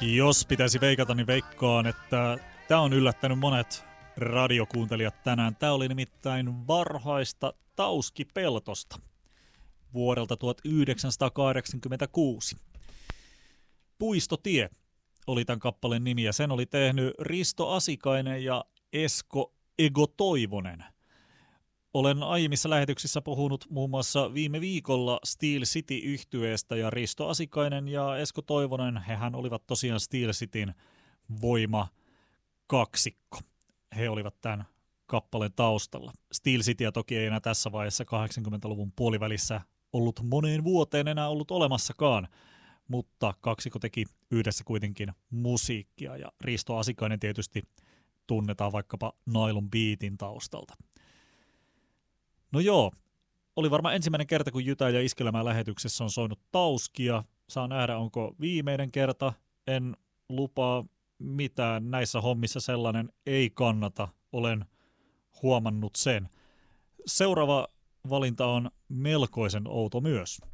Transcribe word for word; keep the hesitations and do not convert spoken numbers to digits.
Jos pitäisi veikata, niin veikkaan, että tämä on yllättänyt monet radiokuuntelijat tänään. Tämä oli nimittäin varhaista Tauski Peltosta vuodelta tuhatyhdeksänsataakahdeksankymmentäkuusi. Puistotie oli tämän kappaleen nimi ja sen oli tehnyt Risto Asikainen ja Esko Ego Toivonen. Olen aiemmissa lähetyksissä puhunut muun muassa viime viikolla Steel City-yhtyeestä ja Risto Asikainen ja Esko Toivonen, hehän olivat tosiaan Steel Cityn voima kaksikko. He olivat tämän kappaleen taustalla. Steel Cityä toki ei enää tässä vaiheessa kahdeksankymmentäluvun puolivälissä ollut moneen vuoteen enää ollut olemassakaan, mutta kaksikko teki yhdessä kuitenkin musiikkia ja Risto Asikainen tietysti tunnetaan vaikkapa Nylon Beatin taustalta. No joo, oli varmaan ensimmäinen kerta, kun Jytä ja Iskelmää lähetyksessä on soinut Tauskia. Saa nähdä, onko viimeinen kerta. En lupaa mitään näissä hommissa, sellainen ei kannata. Olen huomannut sen. Seuraava valinta on melkoisen outo myös.